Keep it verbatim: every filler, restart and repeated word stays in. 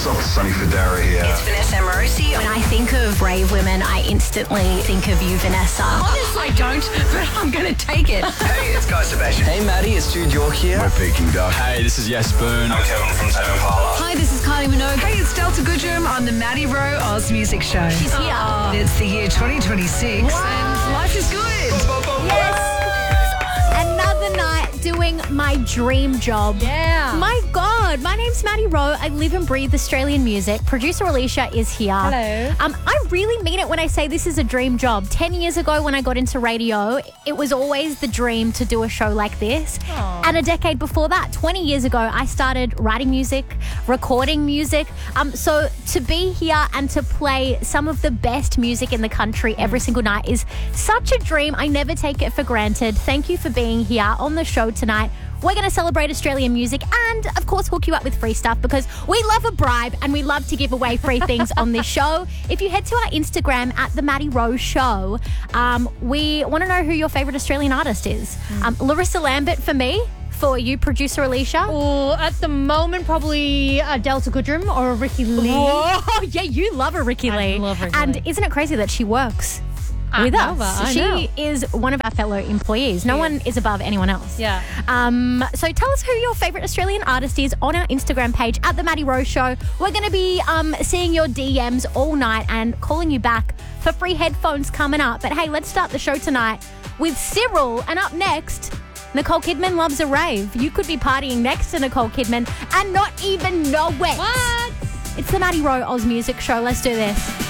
Sunny Federa here. It's Vanessa Morosi. When I think of brave women, I instantly think of you, Vanessa. Honestly, I don't, but I'm going to take it. Hey, it's Guy Sebastian. Hey, Maddie, it's Jude York here. We're Peking Duck. Hey, this is Yes Boone. I'm Kevin from Tame Impala. Hi, this is Kylie Minogue. Hey, it's Delta Goodrum on the Maddie Rowe Oz Music Show. She's here. Oh, it's the year twenty twenty-six Wow. and life is good. Yes! Another night doing my dream job. Yeah. My God, my name's Maddie Rowe. I live and breathe Australian music. Producer Alicia is here. Hello. Um, I really mean it when I say this is a dream job. Ten years ago when I got into radio, it was always the dream to do a show like this. Aww. And a decade before that, twenty years ago, I started writing music, recording music. Um, so to be here and to play some of the best music in the country every single night is such a dream. I never take it for granted. Thank you for being here on the show tonight. We're going to celebrate Australian music and, of course, hook you up with free stuff because we love a bribe and we love to give away free things on this show. If you head to our Instagram at The Maddie Rowe Show, um, we want to know who your favourite Australian artist is. Um, Larissa Lambert for me. For you, producer Alicia. Oh, at the moment, probably a Delta Goodrum or a Ricky Lee. Oh, yeah, you love a Ricky I Lee. love Ricky and Lee. isn't it crazy that she works I with love us? her, I she know. is one of our fellow employees. No She one is above anyone else. Yeah. Um, so tell us who your favourite Australian artist is on our Instagram page at The Maddie Rowe Show. We're going to be um, seeing your D Ms all night and calling you back for free headphones coming up. But hey, let's start the show tonight with Cyril. And up next, Nicole Kidman loves a rave. You could be partying next to Nicole Kidman and not even know it. What? It's the Maddie Rowe Oz Music Show. Let's do this.